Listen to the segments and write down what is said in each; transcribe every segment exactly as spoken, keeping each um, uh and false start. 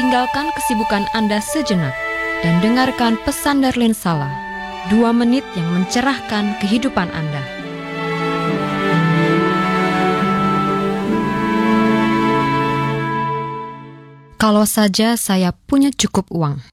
tinggalkan kesibukan Anda sejenak dan dengarkan pesan Darlene Sala, dua menit yang mencerahkan kehidupan Anda. Kalau saja saya punya cukup uang.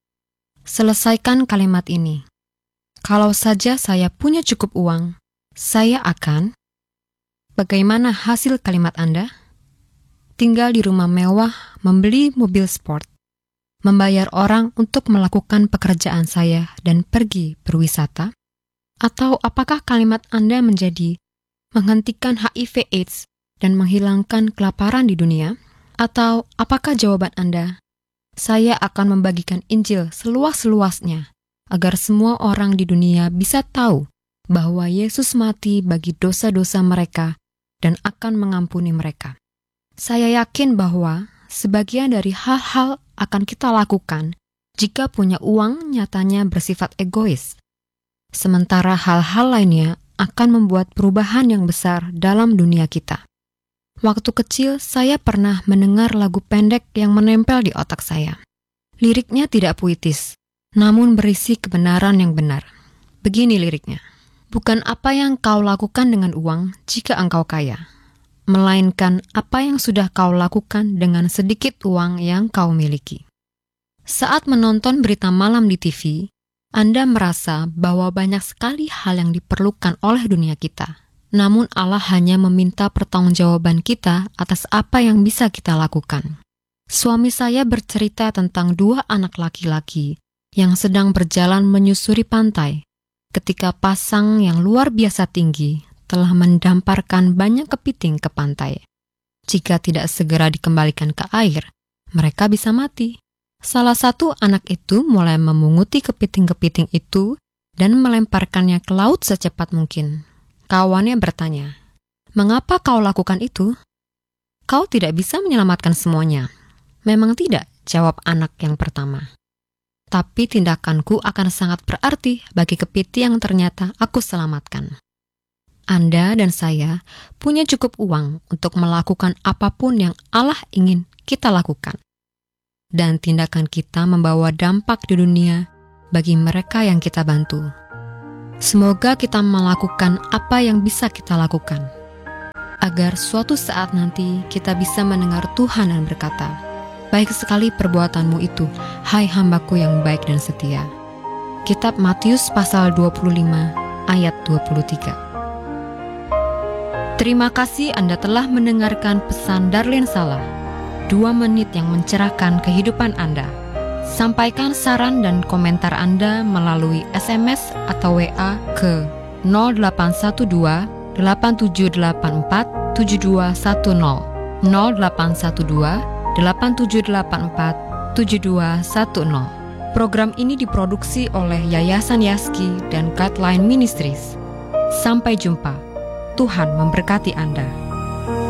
Selesaikan kalimat ini. Kalau saja saya punya cukup uang, saya akan... Bagaimana hasil kalimat Anda? Tinggal di rumah mewah, membeli mobil sport, membayar orang untuk melakukan pekerjaan saya dan pergi berwisata? Atau apakah kalimat Anda menjadi menghentikan H I V AIDS dan menghilangkan kelaparan di dunia? Atau apakah jawaban Anda, saya akan membagikan Injil seluas-luasnya agar semua orang di dunia bisa tahu bahwa Yesus mati bagi dosa-dosa mereka dan akan mengampuni mereka? Saya yakin bahwa sebagian dari hal-hal akan kita lakukan jika punya uang nyatanya bersifat egois. Sementara hal-hal lainnya akan membuat perubahan yang besar dalam dunia kita. Waktu kecil saya pernah mendengar lagu pendek yang menempel di otak saya. Liriknya tidak puitis, namun berisi kebenaran yang benar. Begini liriknya. Bukan apa yang kau lakukan dengan uang jika engkau kaya, melainkan apa yang sudah kau lakukan dengan sedikit uang yang kau miliki. Saat menonton berita malam di T V, Anda merasa bahwa banyak sekali hal yang diperlukan oleh dunia kita. Namun Allah hanya meminta pertanggungjawaban kita atas apa yang bisa kita lakukan. Suami saya bercerita tentang dua anak laki-laki yang sedang berjalan menyusuri pantai ketika pasang yang luar biasa tinggi telah mendamparkan banyak kepiting ke pantai. Jika tidak segera dikembalikan ke air, mereka bisa mati. Salah satu anak itu mulai memunguti kepiting-kepiting itu dan melemparkannya ke laut secepat mungkin. Kawannya bertanya, "Mengapa kau lakukan itu? Kau tidak bisa menyelamatkan semuanya." "Memang tidak," jawab anak yang pertama. "Tapi tindakanku akan sangat berarti bagi kepiting yang ternyata aku selamatkan." Anda dan saya punya cukup uang untuk melakukan apapun yang Allah ingin kita lakukan. Dan tindakan kita membawa dampak di dunia bagi mereka yang kita bantu. Semoga kita melakukan apa yang bisa kita lakukan, agar suatu saat nanti kita bisa mendengar Tuhan dan berkata, "Baik sekali perbuatanmu itu, hai hambaku yang baik dan setia." Kitab Matius pasal dua puluh lima ayat dua puluh tiga. Terima kasih Anda telah mendengarkan pesan Darlene Sala, dua menit yang mencerahkan kehidupan Anda. Sampaikan saran dan komentar Anda melalui S M S atau W A ke nol delapan satu dua delapan tujuh delapan empat tujuh dua satu nol nol delapan satu dua delapan tujuh delapan empat tujuh dua satu nol. Program ini diproduksi oleh Yayasan Yaski dan Guideline Ministries. Sampai jumpa. Tuhan memberkati Anda.